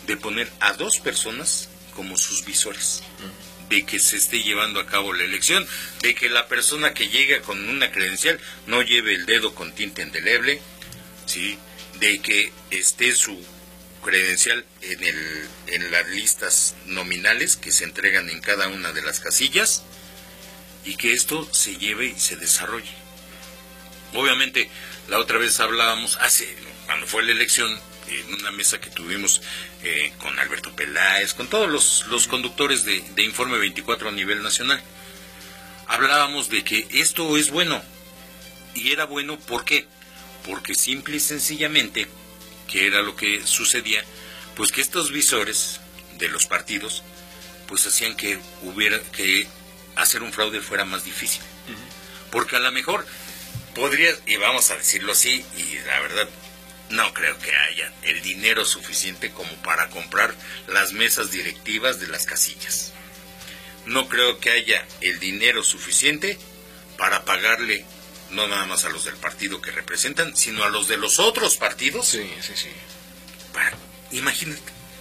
de poner a 2 personas como sus visores, de que se esté llevando a cabo la elección, de que la persona que llega con una credencial no lleve el dedo con tinta indeleble, ¿sí? De que esté su credencial en las listas nominales que se entregan en cada una de las casillas, y que esto se lleve y se desarrolle. Obviamente, la otra vez hablábamos, cuando fue la elección, en una mesa que tuvimos con Alberto Peláez, con todos los conductores de Informe 24 a nivel nacional, hablábamos de que esto es bueno, y era bueno, ¿por qué? Porque simple y sencillamente, que era lo que sucedía, pues que estos visores de los partidos, pues hacían que hacer un fraude fuera más difícil. Porque a lo mejor podría, y vamos a decirlo así, y la verdad, no creo que haya el dinero suficiente como para comprar las mesas directivas de las casillas. No creo que haya el dinero suficiente para pagarle no nada más a los del partido que representan, sino a los de los otros partidos. Sí. Imagínate.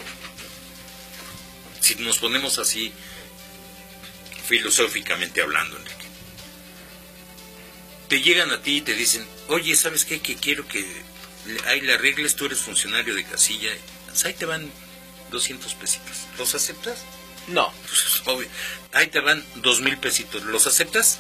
Si nos ponemos así, filosóficamente hablando, Enrique. Te llegan a ti y te dicen, oye, ¿sabes qué? Que quiero que ahí le arregles, tú eres funcionario de casilla, pues ahí te van 200 pesitos. ¿Los aceptas? No. Pues, obvio. Ahí te van 2,000 pesitos. ¿Los aceptas?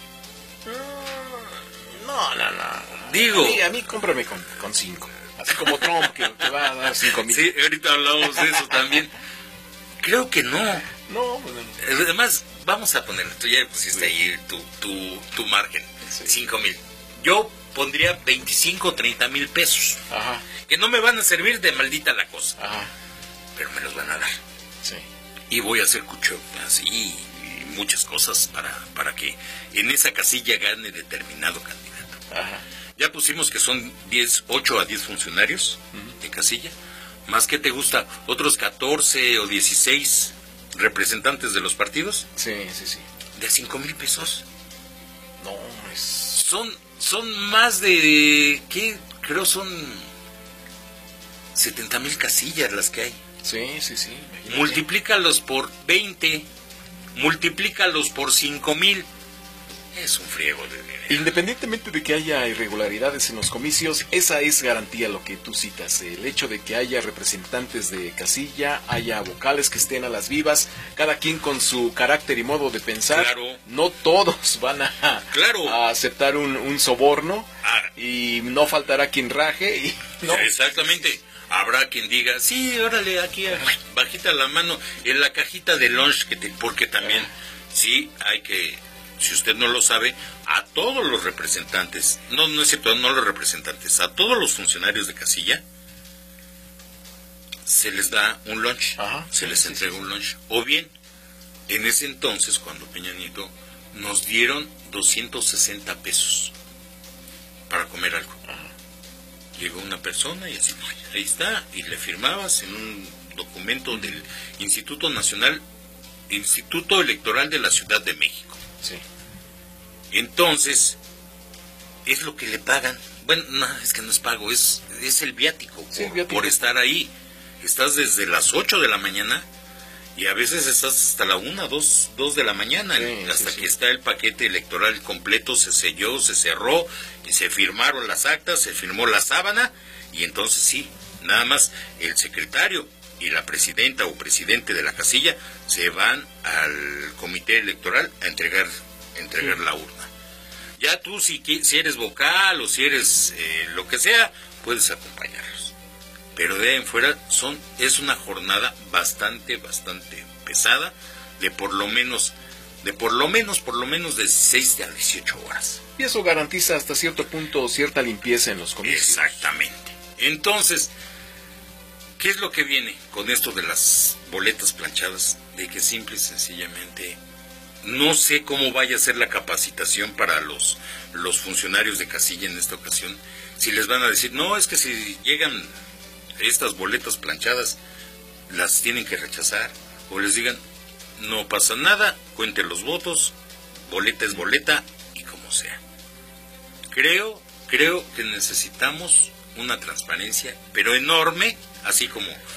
No. Digo. A mí cómprame con 5. Así como Trump, que va a dar 5,000. Sí, ahorita hablamos de eso también. Creo que no. No. Además, vamos a poner, tú ya pusiste ahí tu margen, Sí. 5,000. Yo pondría 25 o 30,000 pesos. Ajá. Que no me van a servir de maldita la cosa. Ajá. Pero me los van a dar. Sí. Y voy a hacer cuchopas y muchas cosas para que en esa casilla gane determinado candidato. Ajá. Ya pusimos que son 8 a 10 funcionarios de casilla. Más que te gusta, otros 14 o 16 representantes de los partidos. Sí. De 5,000 pesos. No, Son más de, ¿qué? Creo son 70,000 casillas las que hay. Sí. Imagínate. Multiplícalos por 20, multiplícalos por 5,000. Es un friego de dinero. Independientemente de que haya irregularidades en los comicios, esa es garantía lo que tú citas. El hecho de que haya representantes de casilla, haya vocales que estén a las vivas, cada quien con su carácter y modo de pensar. Claro. No todos van a aceptar un soborno, y no faltará quien raje. No. Exactamente. Habrá quien diga, sí, órale, aquí bajita la mano en la cajita de lunch, porque también, sí, hay que, si usted no lo sabe, a todos los representantes, no es cierto, no los representantes, a todos los funcionarios de casilla, se les da un lunch, se les entrega un lunch. O bien, en ese entonces, cuando Peña Nieto, nos dieron 260 pesos para comer algo. Llegó una persona y así, ahí está, y le firmabas en un documento del Instituto Electoral de la Ciudad de México. Sí. Entonces, es lo que le pagan. Bueno, no, es que no es pago, es el viático, por estar ahí. Estás desde las 8 de la mañana y a veces estás hasta la 1, 2 de la mañana, hasta que está el paquete electoral completo, se selló, se cerró, y se firmaron las actas, se firmó la sábana, y entonces sí, nada más el secretario y la presidenta o presidente de la casilla se van al comité electoral a entregar la urna. Ya tú, si eres vocal o si eres lo que sea, puedes acompañarlos. Pero de ahí en fuera es una jornada bastante pesada, de por lo menos de 6 a 18 horas. Y eso garantiza hasta cierto punto cierta limpieza en los comicios. Exactamente. Entonces, ¿qué es lo que viene con esto de las boletas planchadas? De que simple y sencillamente no sé cómo vaya a ser la capacitación para los funcionarios de casilla en esta ocasión. Si les van a decir, no, es que si llegan estas boletas planchadas, las tienen que rechazar. O les digan, no pasa nada, cuente los votos, boleta es boleta, y como sea. Creo que necesitamos una transparencia, pero enorme, así como